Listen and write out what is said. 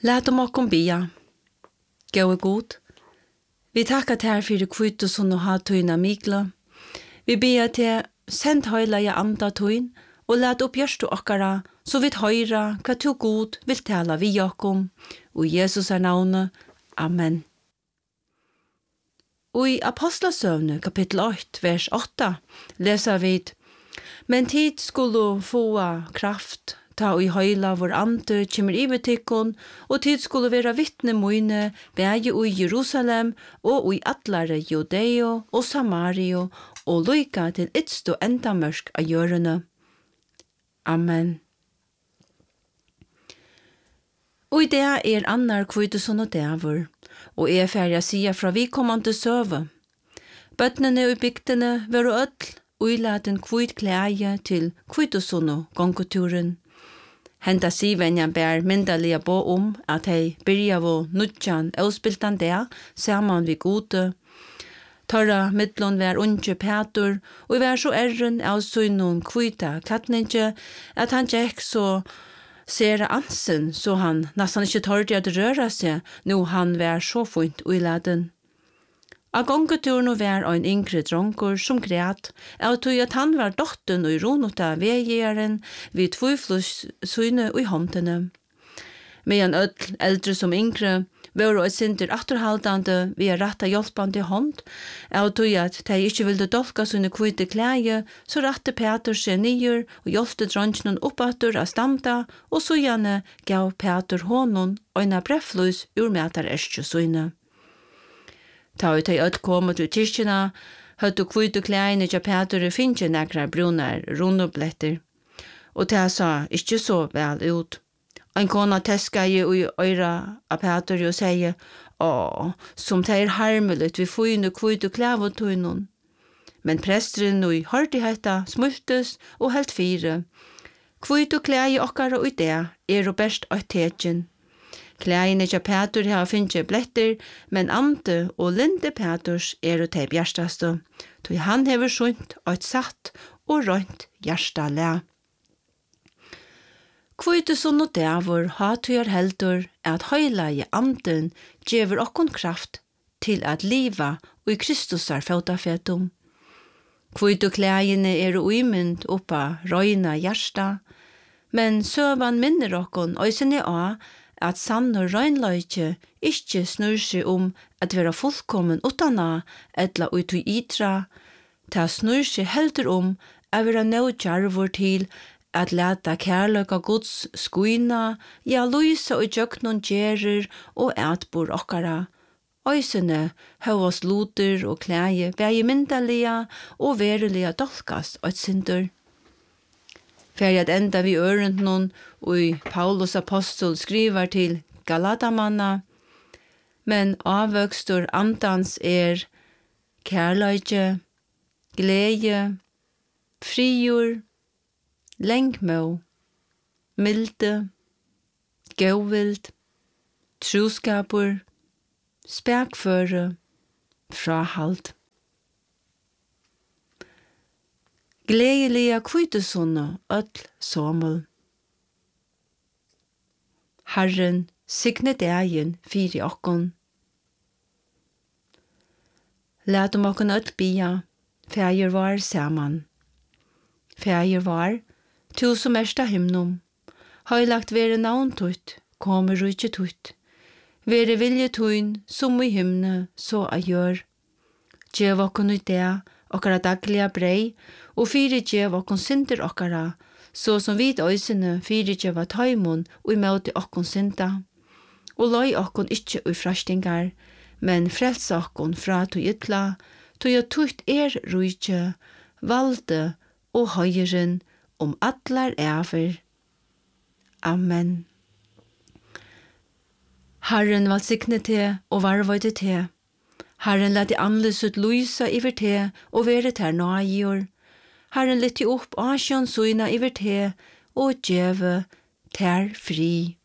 Lat okkum bia. Gåe god. Vi takkar til fyrir kvittusun og hatøyna mikla. Vi bia til send høylaja anda tøyn og lat opp hjørstu okkara, så vidt høyra hva tu god vil tala vi okkom. Og Jesus navne. Amen. Og i Apostlasøvne kapittel 8, vers 8, leser vi: Men tid skulle få kraft, ta og i høyla vår ande kjemmer i butikken, og tid skulle være vittne møyne, bæge i Jerusalem, og i atlare Judeo og Samario, og lyka til ytst og enda mørk av hjørene. Amen. Og i det annar kvittusun og dæver, og ferdig sier fra vi kommande søve. Bøtnene og bygdene var ødel, og i laten kvitt klæje til kvittusun og gongkuturen. Henda sivenjan bær myndalige på at hei byrja vå nudjan avspiltan der, saman vi gode. Torra midlon var unge Petur, og var så erren av søgnon kvita klatninge, at han gikk så ser ansen, så han nesten ikke tørde at røra seg, nå han var så funnet uiladen. Av gongturen var en yngre dronker som græt, av tog at han var dotteren og ronota veggjeren vid tvøyflus syne og i håndene. Medan eldre som yngre var og sinter atterhaldande via retta hjelpande hånd, av tog at de ikke ville dolka sine kvite klæge, så rette Peter seg nyer og hjelpte dronken oppatter av stamta, og så gjerne gav Peter hånden og en brefflus urmetar erskje syne. Ta ut ei kommet til kyrkjena, høttu kvite klæene til Peter finne nekra brunar rundobletter, og ta sa ikke så vel ut. Ein kona teska i øyra av Peter og sier: som det harmeligt vi føyne kvite klævotøynon. Men presteren og hørtigheta smultes og helt fire. Kvite klæje okkara og det og best av tekjen. Klæene til Peter har finnet bletter, men Ante og Linde Peters og de bjerstaste, tog han hever sunt og et satt og rønt hjertale. Kvittusun og dævor hatøyar heldur at høyla i anden gjever okkon kraft til at liva og i Kristus fotafetum. Kvittu klægene uimynd oppa røyna hjersta, men søvan minner okkon øysene av at sann og røynløyke ikke snur seg at være fullkommen utana etla ut i itra, ta snur seg heldur at være nødjarvor til at leta kærløka Guds skuina, ja lysa og jøknon gjerer og etbor okkara. Øysene høvas luter og klæje, bæge myndalige og verulige dolkast og et synder. Færg at enda vi ørentnon, og Paulus apostel skriver til Galatamanna, men avvøkstor andans kærløyke, glede, frigjør, lengmå, milde, gåvild, truskapur, spekføre, frahald. Gledelige kvittusunne ødel somel. Herren signe dagen fyri okkon. Lat okkon ødel bia, fægir var saman. Fægir var, tu som ersta himnum, høylagt vere navn tutt, kommer rujtje tutt. Vere vilje tuin, som i himne, så a gjør. Gjev okkon ut det, okkara dagliga brei, og fyri gjev okkon synder okkara, så som vid øysene fyri gjeva taimon og i møte okkon synda. Og løy okkon ikkje ui frastingar, men frels okkon fra to ytla, to jo tutt rujtje, valde og høyren atlar æver. Amen. Herren valsikne te og varvøyde te. Herren lette anleset lysa iver te og vere ter nøyjor. Herren lette opp asjon suina iver te og djeve ter fri.